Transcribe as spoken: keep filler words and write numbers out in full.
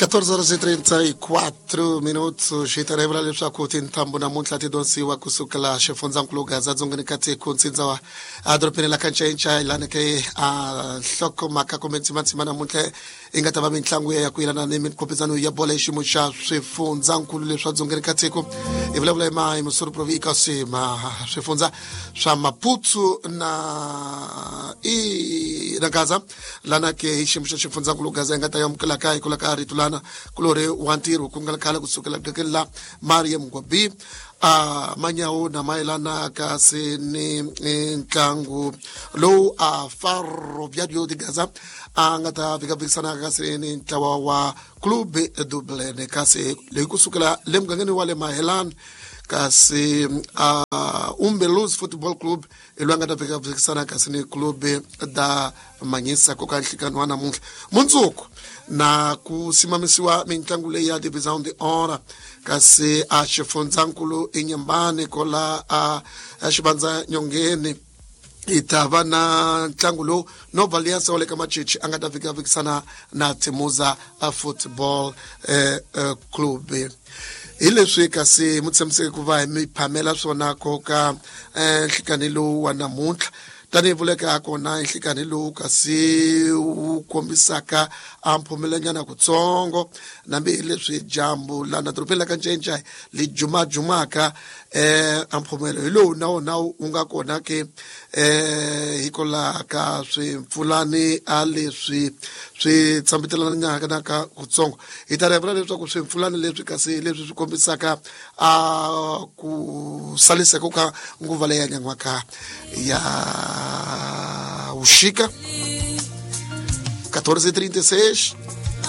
quatorze horas e trinta e quatro minutos xitarevula leswaku tintambu namuntlha ti donsiwa kusuka la xifundzakulu Gaza dzongeni ka tiko ntsindza wa adorobeni la Kancenca ilana ke a nhlokomhaka kumbe ntsimantsima namuntlha i nga ta va mitlangu ya ku yelana ni mikompezano ya bola hi xiyimo xa swifundzakulu leswi dzongeni ka tiko i vulavula hi ma hi Mosori Province ma swifundza swa Maputo na i na Gaza lana ke hi xiyimo xa xifundzakulu Gaza nga ta yamukela ka hi kula ka ritulana kulore wa ntirho ku nga khala kusukela la Mariam Gwabi a manyawo na mailana ka se ni ntlangu lowu a Faro Viaggio di Gaza a nga ta fika fikisana ka se ni ntlawa wa Club Dublin ka se leyi kusukela le mugangeni wa le Mahelan kasi a uh, Umbelos Football Club ilo nga ta fika fikisana ka se ni club da Manyisa ko ka nhlikano na muntlha mundzuku na ku simamisiwa mitlangu leyi ya division de honor kasi a xifundzakulu inyambane kola a xivandza nyongeni itava na ntlangu lowu Nova Aliança wale ka Machichi anga ta fika fikisana na Timuza Football eh, eh, Club ileswi kasi mutshamiseke ku va hi mi phamela swona ko ka nhlikani lowu wa namuntlha tani vuleka kona nhlikani lowu kasi u kombisaka a mphumelanyana kutsongo nambe leswi jambu lana dorobeni la Kancenca li juma jumaka eh a mphumelo hi lowu nawo nawo u nga kona ke eh hikola ka swimfulani a leswi swi tshambitelana na ka kutsongo hi ta revela leswaku swimfulani leswi kasi leswi swi kombisaka a ku saliseka ka nguva leyi ya nyangwaka ya ushika quatorze e trinta e seis